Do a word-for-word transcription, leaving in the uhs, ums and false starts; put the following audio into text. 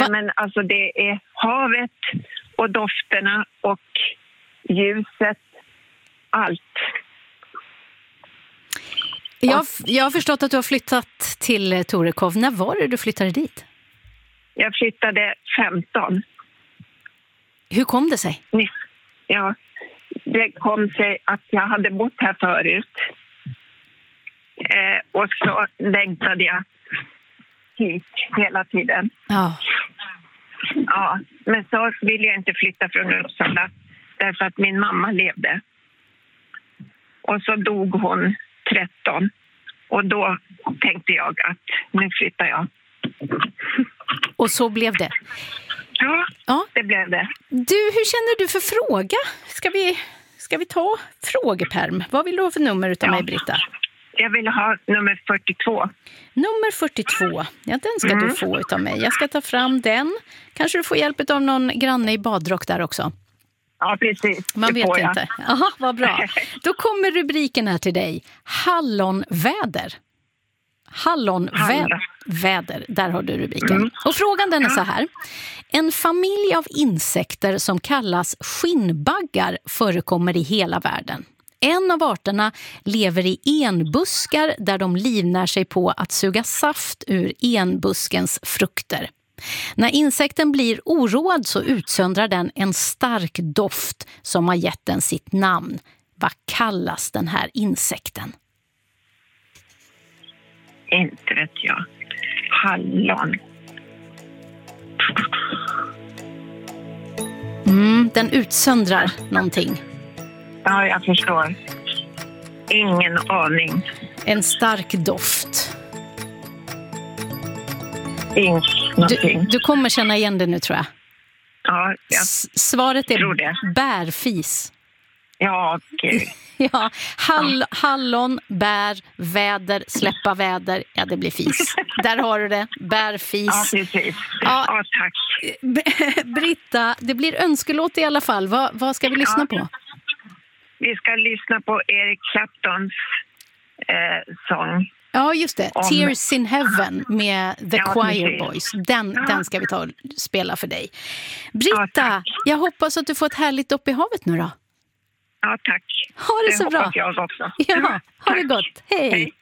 Nej, men alltså det är havet och dofterna och ljuset, allt. Jag, jag har förstått att du har flyttat till Torekov. När var det du flyttade dit? Jag flyttade femton. Hur kom det sig? Ja, det kom sig att jag hade bott här förut. Eh, och så längtade jag hit hela tiden. Ja. Ja, men så ville jag inte flytta från Uppsala därför att min mamma levde. Och så dog hon tretton. Och då tänkte jag att nu flyttar jag. Och så blev det. Ja, ja, det blev det. Du, hur känner du för fråga? Ska vi, ska vi ta frågepärm? Vad vill du ha för nummer utav ja. mig, Britta? Jag vill ha nummer fyrtiotvå. Nummer fyrtiotvå, ja den ska mm. du få utav mig. Jag ska ta fram den. Kanske du får hjälp av någon granne i badrock där också. Ja, precis. Man det vet får inte. Aha, vad bra. Då kommer rubriken här till dig. Hallonväder. Hallonväder, där har du rubriken. Mm. Och frågan den är så här. En familj av insekter som kallas skinnbaggar förekommer i hela världen. En av arterna lever i enbuskar där de livnär sig på att suga saft ur enbuskens frukter. När insekten blir oroad så utsöndrar den en stark doft som har gett den sitt namn. Vad kallas den här insekten? Inte vet jag. Hallon. Mm, den utsöndrar någonting. Ja, jag förstår. Ingen aning. En stark doft. Ingen, du, du kommer känna igen det nu, tror jag. Ja, jag S- Svaret är tror det. bärfis. Ja, okej. Ja, hall, hallon, bär, väder, släppa väder. Ja, det blir fis. Där har du det. Bärfis. Ja, precis. Ja, ja tack. Britta, det blir önskelåt i alla fall. Vad, vad ska vi lyssna ja. på? Vi ska lyssna på Eric Claptons eh, sång. Ja, just det. Om... Tears in Heaven med The ja, Choir precis. Boys. Den, ja. den ska vi ta och spela för dig. Britta, ja, jag hoppas att du får ett härligt dopp i havet nu då. Ja, tack. Ha det, det så bra. Jag också. Ja, ha det gott. Hej. Hej.